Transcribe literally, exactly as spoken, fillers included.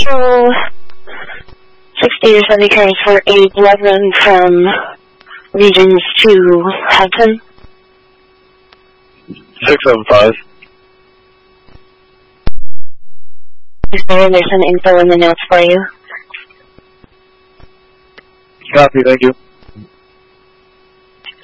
Control, sixty to seventy currents for eight eleven from Regions to Hudson. six seven five. There's some info in the notes for you. Copy, thank you.